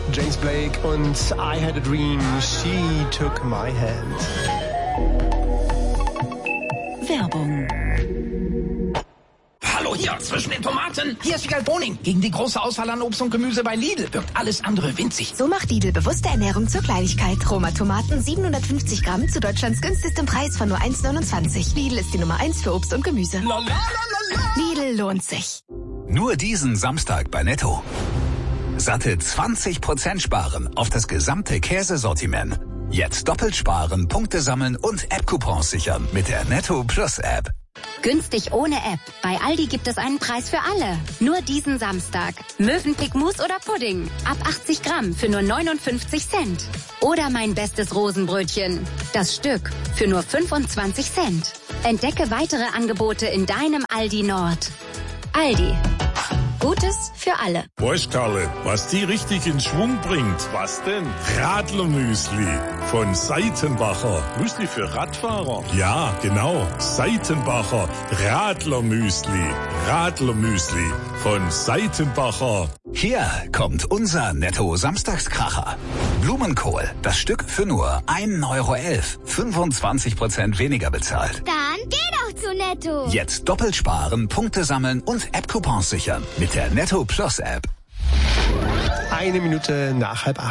James Blake und I Had a Dream, She Took My Hand. Werbung. Hallo hier, zwischen den Tomaten. Hier ist Wiegald Boning. Gegen die große Auswahl an Obst und Gemüse bei Lidl wirkt alles andere winzig. So macht Lidl bewusste Ernährung zur Kleinigkeit. Roma Tomaten 750 Gramm zu Deutschlands günstigstem Preis von nur 1,29. Lidl ist die Nummer 1 für Obst und Gemüse. Lidl lohnt sich. Nur diesen Samstag bei Netto. Satte 20% sparen auf das gesamte Käsesortiment. Jetzt doppelt sparen, Punkte sammeln und App-Coupons sichern mit der Netto Plus App. Günstig ohne App. Bei Aldi gibt es einen Preis für alle. Nur diesen Samstag. Mövenpick Mousse oder Pudding. Ab 80 Gramm für nur 59 Cent. Oder mein bestes Rosenbrötchen. Das Stück für nur 25 Cent. Entdecke weitere Angebote in deinem Aldi Nord. Aldi. Gutes für alle. Weißt Karle, was die richtig in Schwung bringt? Was denn? Radlermüsli von Seitenbacher. Müsli für Radfahrer? Ja, genau. Seitenbacher Radlermüsli. Radlermüsli von Seitenbacher. Hier kommt unser Netto-Samstagskracher. Blumenkohl, das Stück für nur 1,11 €. 25% weniger bezahlt. Dann geh doch zu Netto. Jetzt doppelt sparen, Punkte sammeln und App-Coupons sichern mit der Netto Plus App. 1 Minute nach 7:30.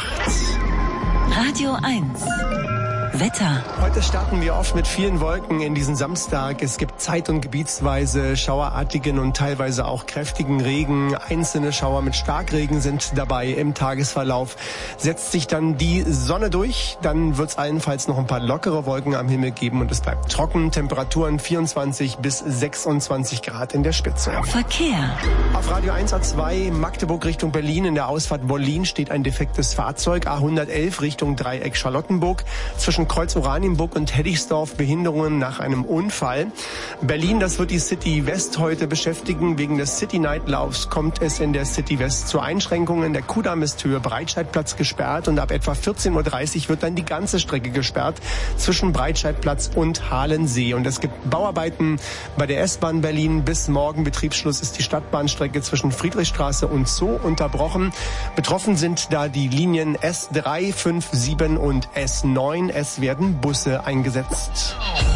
Radio 1. Wetter. Heute starten wir oft mit vielen Wolken in diesen Samstag. Es gibt zeit- und gebietsweise schauerartigen und teilweise auch kräftigen Regen. Einzelne Schauer mit Starkregen sind dabei. Im Tagesverlauf setzt sich dann die Sonne durch. Dann wird es allenfalls noch ein paar lockere Wolken am Himmel geben und es bleibt trocken. Temperaturen 24 bis 26 Grad in der Spitze. Verkehr. Auf Radio 1 A2 Magdeburg Richtung Berlin in der Ausfahrt Wollin steht ein defektes Fahrzeug. A111 Richtung Dreieck Charlottenburg. Zwischen Kreuz Oranienburg und Heddigsdorf Behinderungen nach einem Unfall. Berlin, das wird die City West heute beschäftigen. Wegen des City Night Laufs kommt es in der City West zu Einschränkungen. Der Kudamm ist Höhe Breitscheidplatz gesperrt und ab etwa 14:30 Uhr wird dann die ganze Strecke gesperrt zwischen Breitscheidplatz und Halensee. Und es gibt Bauarbeiten bei der S-Bahn Berlin. Bis morgen Betriebsschluss ist die Stadtbahnstrecke zwischen Friedrichstraße und Zoo unterbrochen. Betroffen sind da die Linien S3, 5, 7 und S9. Es werden Busse eingesetzt.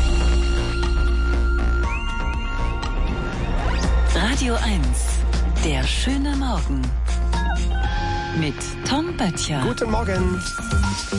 Radio 1. Der schöne Morgen. Mit Tom Böttcher. Guten Morgen.